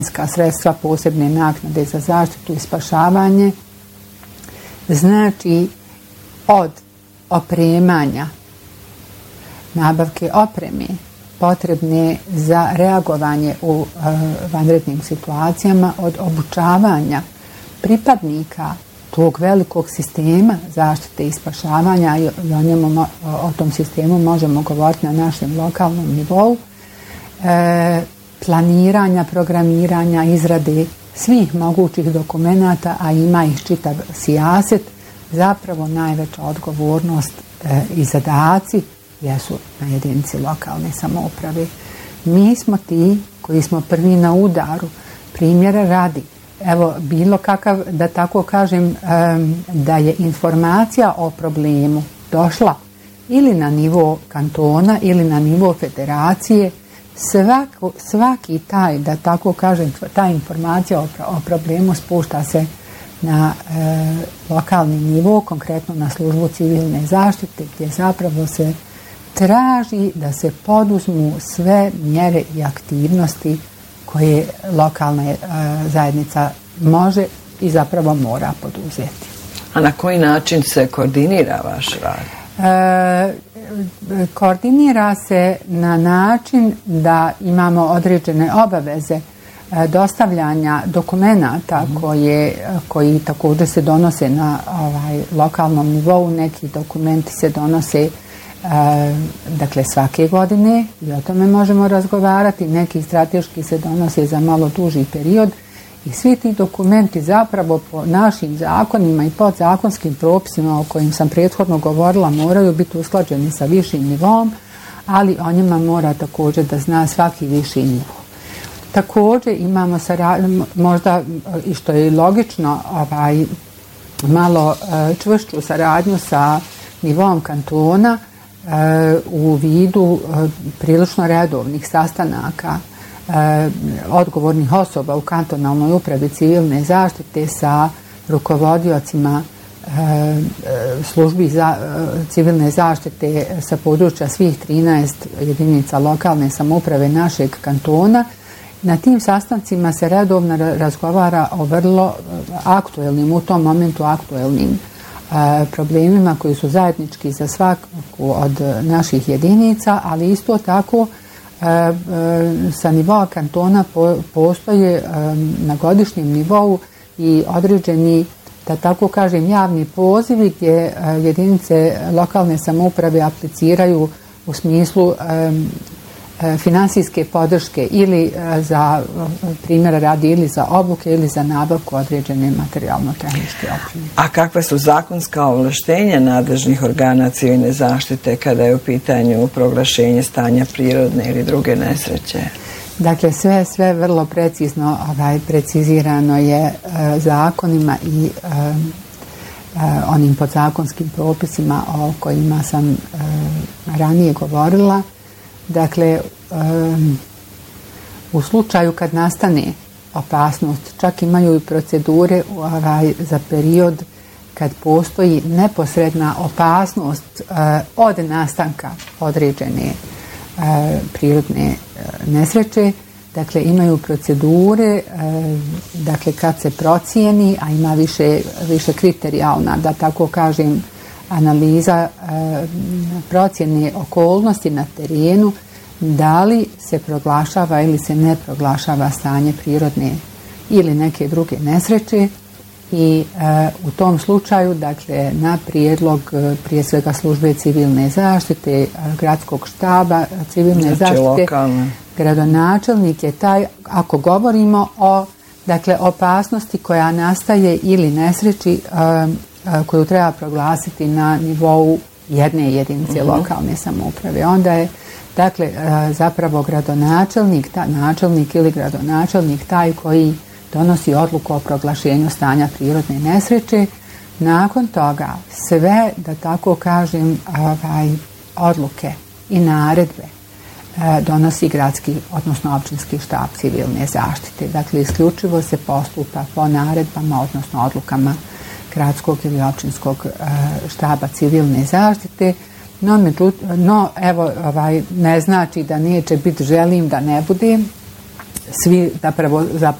sredstva, posebne naknade za zaštitu i spašavanje. Znači od opremanja, nabavke opreme potrebne za reagovanje u vanrednim situacijama, od obučavanja pripadnika tog velikog sistema zaštite i spašavanja, i o tom sistemu možemo govoriti na našem lokalnom nivou, planiranja, programiranja, izrade svih mogućih dokumenata, a ima ih čitav sijaset. Zapravo najveća odgovornost i zadaci jesu na jedinici lokalne samouprave. Mi smo ti koji smo prvi na udaru. Primjera radi, evo, bilo kakav, da tako kažem, da je informacija o problemu došla ili na nivo kantona ili na nivo federacije, svaki taj, da tako kažem, ta informacija o problemu spušta se na lokalni nivo, konkretno na službu civilne zaštite, gdje zapravo se traži da se poduzmu sve mjere i aktivnosti koje lokalna zajednica može i zapravo mora poduzeti. A na koji način se koordinira vaš rad? Koordinira se na način da imamo određene obaveze dostavljanja dokumenata koji također se donose na lokalnom nivou. Neki dokumenti se donose dakle svake godine i o tome možemo razgovarati. Neki strateški se donose za malo duži period i svi ti dokumenti zapravo po našim zakonima i podzakonskim propisima o kojim sam prethodno govorila moraju biti usklađeni sa višim nivom, ali o njima mora također da zna svaki viši nivo. Također imamo možda, i što je logično, malo čvršću saradnju sa nivom kantona u vidu prilično redovnih sastanaka odgovornih osoba u kantonalnoj upravi civilne zaštite sa rukovodiocima službi za civilne zaštite sa područja svih 13 jedinica lokalne samouprave našeg kantona. Na tim sastancima se redovno razgovara o vrlo aktuelnim, u tom momentu aktuelnim problemima koji su zajednički za svaku od naših jedinica, ali isto tako sa nivoa kantona postoje na godišnjem nivou i određeni, da tako kažem, javni pozivi gdje jedinice lokalne samouprave apliciraju u smislu finansijske podrške ili za primjera radi ili za obuke ili za nabavku određene materijalno-tehničke opreme. A kakve su zakonska ovlaštenja nadležnih organa civilne zaštite kada je u pitanju proglašenje stanja prirodne ili druge nesreće? Dakle, sve vrlo precizno precizirano je zakonima i onim podzakonskim propisima o kojima sam ranije govorila. Dakle, u slučaju kad nastane opasnost, čak imaju i procedure za period kad postoji neposredna opasnost od nastanka određene prirodne nesreće. Dakle, imaju procedure, dakle, kad se procijeni, a ima više kriterijalna, da tako kažem, analiza procjene okolnosti na terenu, da li se proglašava ili se ne proglašava stanje prirodne ili neke druge nesreće i u tom slučaju, dakle, na prijedlog prije svega službe civilne zaštite, gradskog štaba civilne zaštite, lokalne. Gradonačelnik je taj, ako govorimo o, dakle, opasnosti koja nastaje ili nesreći koju treba proglasiti na nivou jedne jedinice lokalne samouprave. Onda je, dakle, zapravo gradonačelnik, načelnik ili gradonačelnik taj koji donosi odluku o proglašenju stanja prirodne nesreće. Nakon toga sve, da tako kažem, odluke i naredbe donosi gradski, odnosno općinski štab civilne zaštite. Dakle, isključivo se postupa po naredbama, odnosno odlukama gradskog ili općinskog štaba civilne zaštite, no evo, ne znači da neće biti, želim da ne bude. svi zapravo